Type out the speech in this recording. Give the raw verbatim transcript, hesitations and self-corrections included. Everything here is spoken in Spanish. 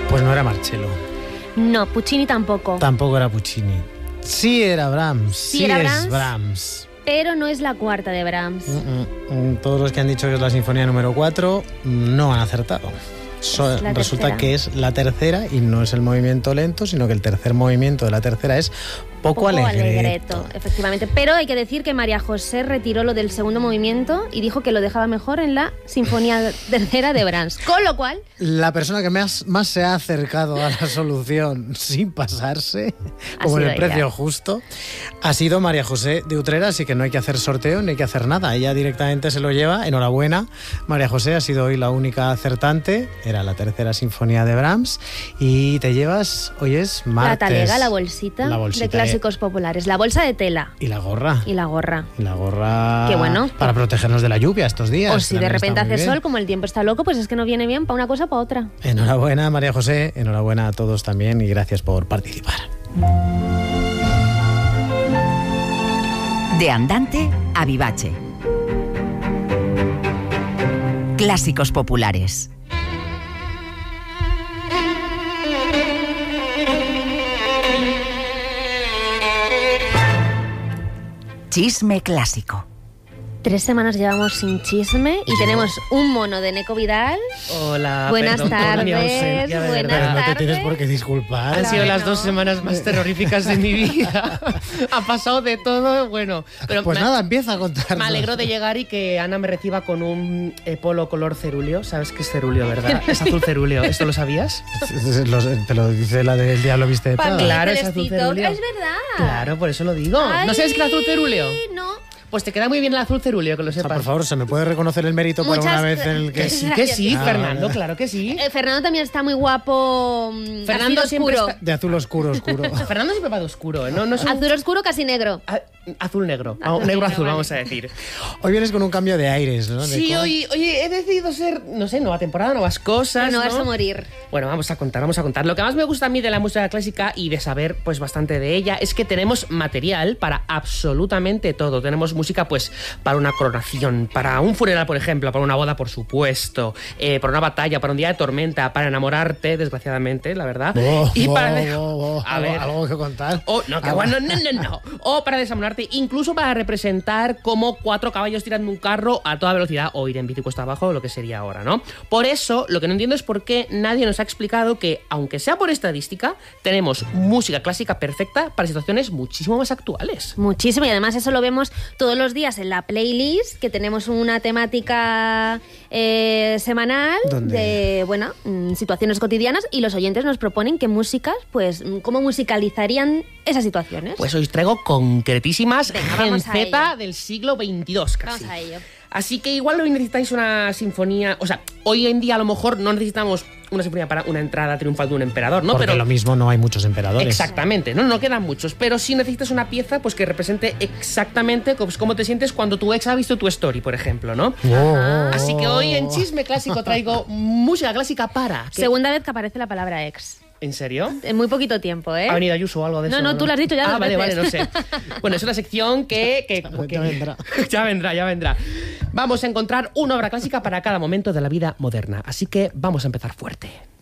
Pues no era Marcello. No, Puccini tampoco. Tampoco era Puccini. Sí era Brahms. Sí, Sí, era es Brahms. Brahms. Pero no es la cuarta de Brahms. Mm, mm, Todos los que han dicho que es la sinfonía número cuatro no han acertado. So- Es la resulta tercera. que es la tercera y no es el movimiento lento, sino que el tercer movimiento de la tercera es poco, Poco alegreto. alegreto, efectivamente. Pero hay que decir que María José retiró lo del segundo movimiento y dijo que lo dejaba mejor en la sinfonía tercera de Brahms. Con lo cual, La persona que más, más se ha acercado a la solución sin pasarse, Ha como en sido el precio ella. justo, ha sido María José de Utrera, así que no hay que hacer sorteo ni hay que hacer nada. Ella directamente se lo lleva. Enhorabuena. María José ha sido hoy la única acertante. Era la tercera sinfonía de Brahms. Y te llevas, hoy es martes. la talega, la bolsita, La bolsita, de clásicos populares, la bolsa de tela Y la gorra. y la gorra. Y la gorra. Qué bueno. Para protegernos de la lluvia estos días. O si de También repente está muy hace bien. sol, como el tiempo está loco, pues es que no viene bien para una cosa para otra. Enhorabuena, María José. Enhorabuena a todos también y gracias por participar. De Andante a Vivace. Clásicos populares. Chisme clásico. Tres semanas llevamos sin chisme y tenemos un mono de Neco Vidal. Hola, Buenas perdón por mi tardes, ausencia, de buenas verdad. No te tardes. tienes por qué disculpar. Han sido Claro, las no. dos semanas más terroríficas de mi vida. Ha pasado de todo, bueno. Pero Pues me, nada, empieza a contar. me alegro de llegar y que Ana me reciba con un eh, polo color cerúleo. ¿Sabes qué es cerúleo, verdad? Es azul cerúleo. ¿Esto lo sabías? Te lo dice la del Diablo Viste de Pa' Prada. mí, Claro, es Celestito. azul cerúleo. Es verdad. Claro, por eso lo digo. ¿No sabes qué es azul cerúleo? Ay, No. Pues te queda muy bien el azul cerúleo, que lo O sea, sepas. por favor, ¿se me puede reconocer el mérito por Muchas una vez en el Que que... sí, que Gracias. sí, Ah, Fernando, vale. claro que sí. Eh, Fernando también está muy guapo. mm, Fernando azul siempre oscuro. está- De azul oscuro, oscuro. Fernando siempre va de oscuro, ¿eh? No, no es un... Azul oscuro, casi negro. a- azul negro. Azul negro negro, azul, vale. vamos a decir. Hoy vienes con un cambio de aires, ¿no? De Sí, co- hoy, oye, he decidido ser, no sé, nueva temporada, nuevas cosas. Renovarse ¿no? a morir. Bueno, vamos a contar, vamos a contar. Lo que más me gusta a mí de la música clásica y de saber pues bastante de ella es que tenemos material para absolutamente todo. Tenemos música pues para una coronación, para un funeral, por ejemplo, para una boda, por supuesto, eh, para una batalla, para un día de tormenta, para enamorarte, desgraciadamente, la verdad. Oh, y oh, para... oh, oh, a algo, ver... algo que contar. O, no, que Ah, bueno, no, no, no. O para desamorarte, incluso para representar como cuatro caballos tirando un carro a toda velocidad o ir en bici cuesta abajo, lo que sería ahora, ¿no? Por eso, lo que no entiendo es por qué nadie nos ha explicado que, aunque sea por estadística, tenemos música clásica perfecta para situaciones muchísimo más actuales. Muchísimo, y además eso lo vemos todos los días en la playlist, que tenemos una temática eh, semanal ¿Dónde? de, bueno, mm, situaciones cotidianas, y los oyentes nos proponen qué músicas, pues, mm, cómo musicalizarían esas situaciones. Pues os traigo concretísimas Venga, Gen vamos a Z ello. del siglo veintidós casi. Vamos a ello. Así que igual hoy necesitáis una sinfonía, o sea, hoy en día a lo mejor no necesitamos una sinfonía para una entrada triunfal de un emperador, ¿no? Porque Pero lo mismo no hay muchos emperadores. exactamente, no, no quedan muchos, pero sí necesitas una pieza pues que represente exactamente pues, cómo te sientes cuando tu ex ha visto tu story, por ejemplo, ¿no? Oh, oh, Así que hoy en oh. Chisme Clásico traigo música clásica para... ¿Qué? Segunda vez que aparece la palabra ex. ¿En serio? En muy poquito tiempo, ¿eh? ¿Ha venido Ayuso o algo de No, eso? no, tú lo has dicho ya Ah, dos vale, veces. vale, no sé. Bueno, es una sección que... que, Ya que- vendrá. ya vendrá, ya vendrá. Vamos a encontrar una obra clásica para cada momento de la vida moderna. Así que vamos a empezar fuerte.